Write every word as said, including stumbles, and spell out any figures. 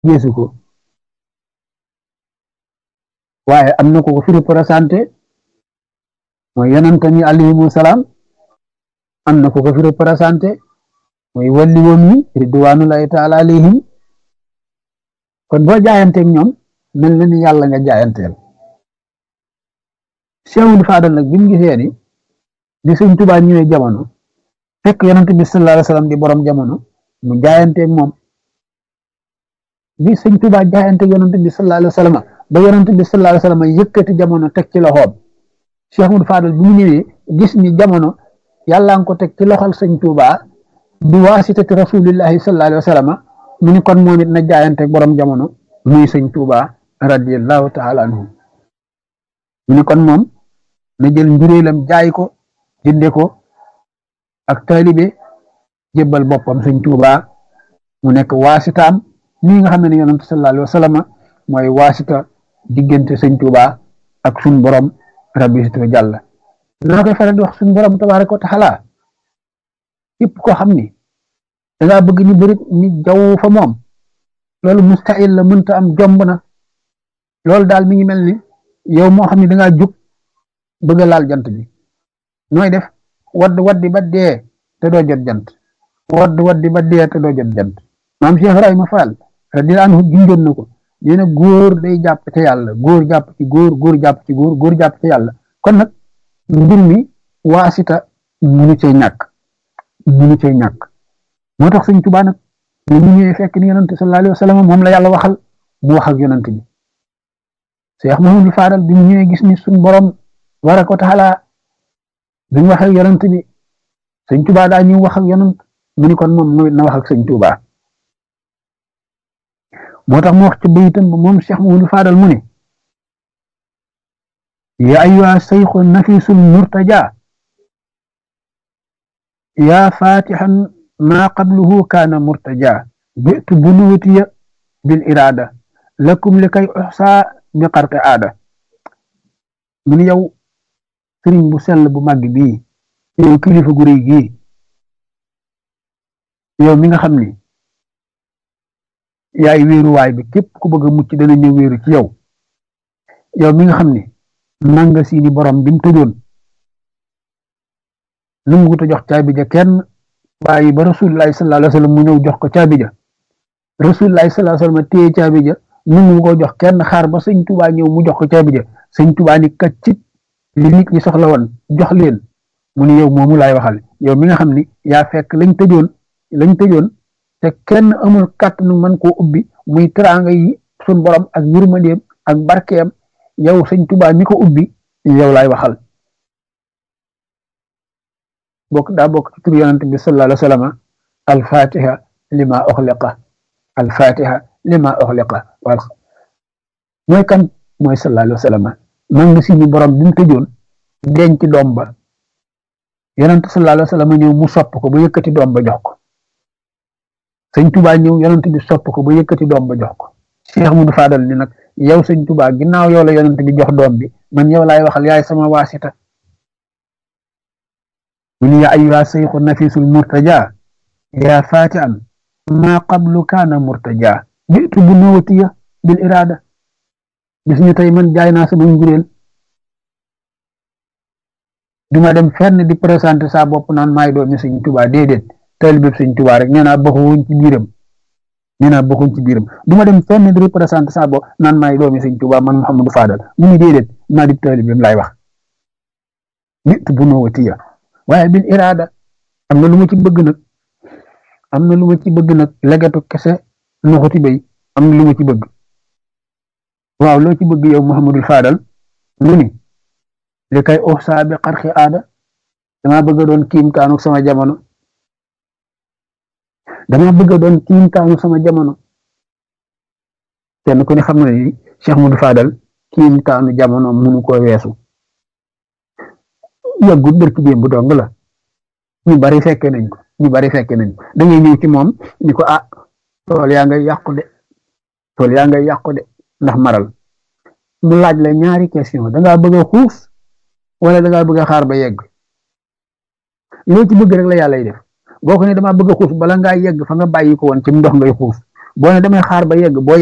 geesu ko waaye am na ko ko fi représenté mooy yonent mi alayhimu salaam am na ko ko fi représenté mooy walli woon yi ridwanullahi taala alayhim kon boo jaayanteeg ñoom mel na ni yàlla nga jaayanteel Cheikhul Fadal nag bi mu gisee ni di sëñ Tuubaa ñëwee jamono fekk yonent bi sallallahu alayhi wasallam di borom jamono mu jaayanteeg moom bi sëñ Tuubaa jaayanteeg yonent bi sallallahu alayhi wasallam ba yonent bi sallallahu alayhi wasallam yëkkati jamono teg ci loxoom Cheikhul Fadal bi mu ñëwee gis ni jamono yàlla nga ko teg ci loxol sëñ Tuubaa bi waasitati rasulillahi sallallahu alayhi wasallam mu ni kon moom it na jaayanteeg borom jamono muy sëñ Tuubaa radiyallahu taala anhu mu ni kon moom na jël njuréelam jaay ko jënde ko ak taalibe jébbal boppam sëñ Tuubaa mu nekk waasitaam nii nga xam ne yonent sallallahu alayhi wasallam mooy waasita diggante sëñ Tuubaa ak suñ borom rabbi situ jàlla laa koy faral di wax suñ borom tabaaraka wa taala képp koo xam ni dangaa bëgg ni bëri ni jaww fa moom loolu mustahil la mënta am jomb na loolu daal mi ngi mel ni yow moo xam ne dangaa jug bëgg a laal jant bi nooy def wadd waddi ba dee te doo jot jant wadd waddi ba dee te doo jot jant maam Cheikh Ibrahima Fall radiyallahu anhu junjoon na ko nee na góor day jàpp ci yàlla góor jàpp ci góor góor jàpp ci góor góor jàpp ci yàlla kon nag mbir mi waasita munu cay ñàkk munu cay ñàkk moo tax sëñ Tuubaa nag ñu ñëwee fekk ni yonent sallallahu alayhi wa sallam moom la yàlla waxal mu wax ak yonent bi Cheikh Mouhamadou Fadal bi ñu ñëwee gis ni suñ borom tabaaraka wa taala bi mu wax ak yonent bi sëñ Tuubaa daa ñëw wax ak yonent mu ni kon moom na wax ak sëñ Tuubaa moo tax mu wax ci bayitam ba moom Cheikh Mouhamadou Fadal mu ne ya ayyuha shaykhu nafisul murtaja ya fatihan ma qabluhu kaana murtaja bitu bunuwatiya bil irada lakum li kay uxsa bi xarqi aada mu ni yow sëriñ bu sell bu màgg bii yow kilifa gu rëy gii yow mi nga xam ni yaay wéeruwaay bi képp ku bëgg a mucc dana ñëw wéeru ci yow yow mi nga xam ni nanga siini borom bi mu tëjoon lu mu gut a jox caabi ja kenn bàyyi ba rasulullahi sallallahu alayhi wasallam mu ñëw jox ko caabi ja rasulullahi sallallahu alayhi wasallam téye caabi ja nu mu ko jox kenn xaar ba sëñ Tuubaa ñëw mu jox ko caabi ja sëñ Tuubaa ni kaccit li nit ñi soxla woon jox leen mu ni yow moomu laay waxal yow mi nga xam ni yaa fekk lañ tëjoon lañ tëjoon te kenn amul kàttanu mën koo ubbi muy teraanga yi sun borom ak yërmandeem ak barkeem yow sëñ Tuubaa mi ko ubbi yow laay waxal bokk daa bokk ci tur yonent bi sallallahu alayhi wa sallam al-fatiha lima uxliqa al-fatiha lima uxliqa wal mooy kan mooy sallallahu alayhi wa sallam man nga si ñu borom bi mu tëjoon denc doom ba yonent sallallahu alayhi wa sallam ñëw mu sopp ko ba yëkkati doom ba jox ko sëñ Tuubaa ñëw yonent bi sopp ko ba yëkkati doom ba jox ko Cheikh Modou Fadal ni nag yow sëñ Tuubaa ginnaaw yow la yonent bi jox doom bi man yow laay waxal yaay sama waasita mu ni ya ayyuha shaykhu nafisul murtaja ya fatihan ma qablu kaana murtaja bitu bu nawatiya bil irada bis ñu tey man jaay naa sama njureel duma dem fenn di présenté sa bopp naan maay doomi sëñ Tuubaa déedéet taalibe sëñ Tuubaa rek nee naa bokkuñ ci biiram nee naa bokkuñ ci biiram duma dem fenn di représenté sa bopp naan maay doomi sëñ Tuubaa man Mouhamadou Fadal mu ni déedéet maa di taalibeem laay wax bitu bu nawatiya waaye bil irada am na lu ma ci bëgg nag am na lu ma ci bëgg nag legatu kese noxuti bay am na lu ma ci bëgg waaw loo ci bëgg yow Mouhamadou Fadal mu ni li kay uxsa bi xarqi aada dama bëgg a doon kiimtaanu sama jamono dama bëgg a doon kiimtaanu sama jamono kenn ku ne xam na ni Cheikh Modou Fadal kiimtaanu jamono munu ko weesu yàggut bërki démb bu dong la ñu bari fekke nañ ko ñu bari fekke nañ ko da ngay ñëw ci moom ni ko ah tool yaa ngay yàqu de tool yaa ngay yàqu de ndax maral mu laaj la ñaari question da ngaa bëgg a xuus wala da ngaa bëgg a xaar ba yegg loo ci bëgg rek la yàlla def boo ko ne damaa bëgg a xuus bala ngaa yegg fa nga bàyyi ko woon ci ndox ngay xuus boo ne damay xaar ba yegg boo